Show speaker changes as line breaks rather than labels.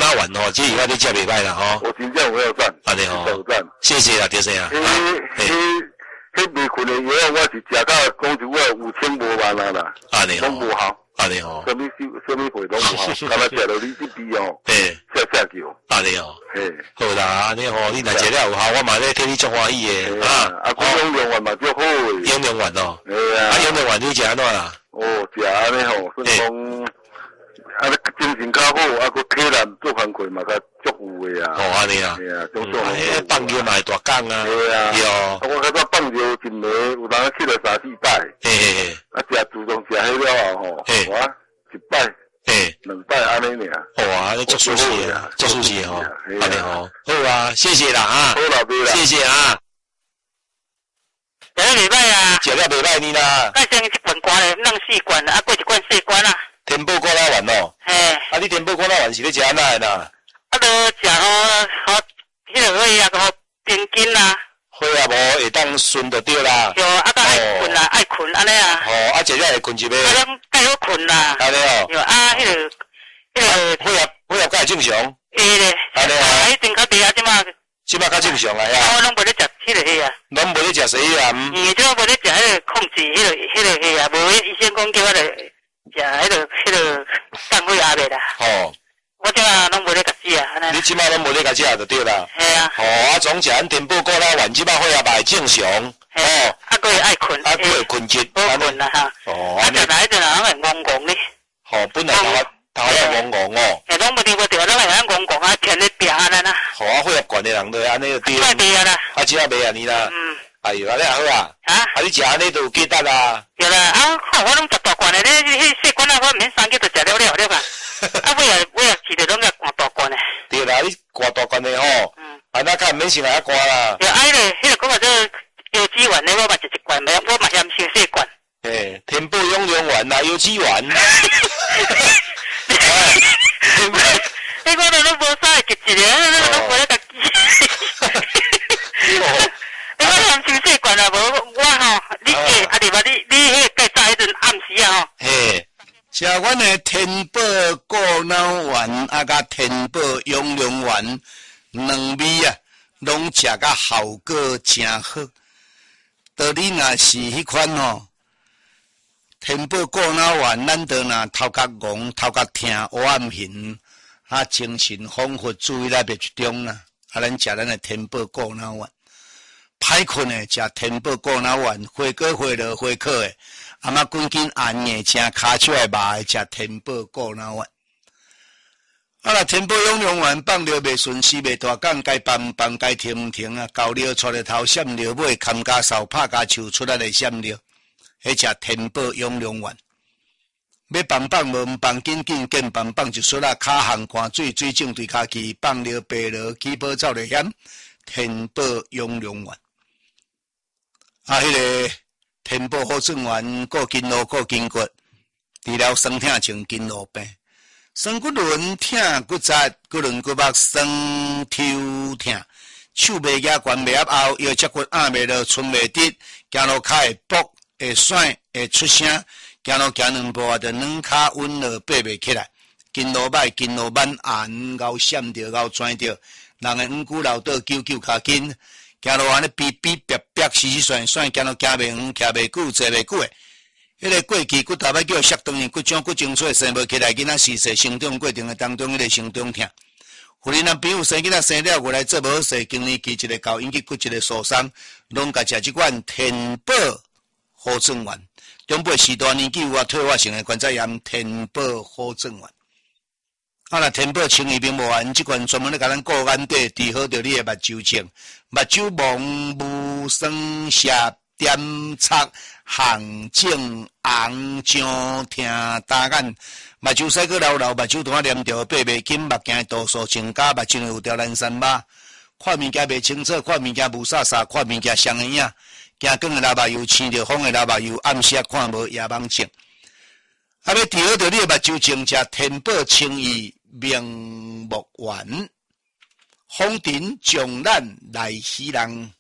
拉丸吼，这以外你食袂歹啦吼。
我真正有要赞，
安尼吼，
赞，
谢谢啦，赵生啊。
迄未困的药，我是食到讲一话5000多万啦。
安尼吼，
拢无效。安尼
吼，
什么货拢无效，干那食到你这边哦，吓叫。
安尼吼，好啦，安尼吼，你若食了有效，我嘛咧替你足欢喜诶，
啊，养龙丸嘛足好诶。
养龙丸哦，养龙丸你食安怎啦？
食安尼吼，所以讲。啊，精神较好，啊，个体力做工课嘛，较足有诶啊。安尼啊。种种。
放牛嘛会大工啊。
啊。我较早放牛一暝，有人去了3、4摆。啊，自动食迄了后吼，哇，1摆，2摆安尼尔。
哇，你足舒适啊，足舒适吼。安尼吼。好啊，谢谢啦啊。
好老弟啦。
谢谢啊。
食了袂歹啊。
食了袂歹你啦。
再生一罐罐咧，弄4罐啊，过一罐细罐啊。
天宝果拉丸哦，啊，你天宝果拉丸是咧食安那啦？
啊，都食好，迄个血啊，好平均啦。
血啊无会当顺就对啦。
对，啊，甲爱困啦，爱困安尼啊。
啊，食了会困一暝。
啊，介好困啦。
安尼哦。
对啊，迄个
血压介正常。
咧。
安尼啊。
迄阵较低啊，
即马较正常啊呀。
我拢无咧食迄个血啊。
拢无咧食死啊？
即我无咧食迄个控制迄个血啊，无医生讲叫我咧。食迄个降血压袂啦。我即马拢无咧甲食啊。
你即马拢无咧甲食就对啦。
系啊。
啊，总食咱天宝果拉丸，即马血压嘛会正常。
啊，佫会爱困。
啊，佫会困极。
好困啦哈。啊，食来迄阵人会戆戆咧。
本来头咧戆戆哦。
拢无听无着，拢会安戆戆啊，天咧病安尼啦。
啊，血压悬的人就安尼就对。
快病啊啦。
啊，即马袂安尼啦。哎呦，安尼也好啊。啊，你食安尼就有价值啦。
对啦，啊，我拢食大罐的，迄细罐啊，我免3日就食了了吧。啊，尾啊，饲着拢个灌大罐的。对
啦，你灌大罐的吼。啊，那较免先来灌啦。
对，啊，迄个讲话做有机丸的，我嘛食1罐，我嘛嫌先细罐。
天宝养龙丸啦，有机丸。
迄个都无啥会一个，拢无咧甲细罐啊，无我吼，你啊对吧？你迄个介早迄阵暗时啊吼。
食阮的天宝过脑丸啊，甲天宝养龙丸两味啊，拢食甲效果真好。到你若是迄款吼，天宝过脑丸，咱都若头壳戆、头壳疼、黑暗hình，啊，精神恍惚，注意力袂集中啦。啊，咱食咱的天宝过脑丸。歹困诶，食天宝过脑丸，回过回落回考诶，阿妈滚紧按诶，正骹手诶麻诶，食天宝过脑丸。啊啦，天宝养龙丸放了袂顺时，袂大讲，该放该停停啊，搞了出来头闪了尾，砍甲扫拍甲树出来来闪了，迄食天宝养龙丸。要放无放紧紧，见放就出啦，骹项看水，水种对骹去，放了白了，起宝走了险，天宝养龙丸。啊，迄个天宝好转丸，过筋络过筋骨，除了酸痛像筋络病，酸骨轮痛骨折，骨轮骨膜酸抽痛，手袂举悬袂压后，腰脊骨压袂落，伸袂直，行路骹会跛会甩会出声，行路行2步就软骹稳落爬袂起来，筋络歹筋络慢按咬闪着咬转着，人会五骨流倒9骹筋。行路安尼逼逼逼逼，死甩，行路行袂远，徛袂久，坐袂久诶。迄个过去骨头要叫摔断去，骨浆骨精髓生无起来，囡仔时势成长过程诶当中，迄个成长痛。有恁男朋友生囡仔生了，过来做无势，经年期一个到引起骨一个受伤，拢甲食即款天宝好转丸。中辈时代年纪有退化性诶关节炎，天宝好转丸。啊！若天宝清医并无完，即款专门咧甲咱顾眼底，治好着你诶目睭症、目睭蒙雾酸涩、点擦、红肿、红肿、疼大眼、目睭洗个流，目睭团黏着，爬袂紧，目镜度数增加，目睭有条蓝山马，看物件袂清楚，看物件无煞煞，看物件双眼影，行光诶老目睭青着风诶老目睭，暗时看无夜盲症。啊！要治好着你诶目睭症，食天宝清医明目丸，风尘将咱来死人。